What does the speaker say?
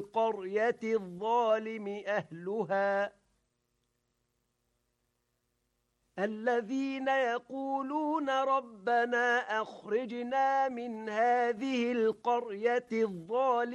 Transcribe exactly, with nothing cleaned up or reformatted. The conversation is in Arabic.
القرية الظالم أهلها الذين يقولون ربنا أخرجنا من هذه القرية الظالم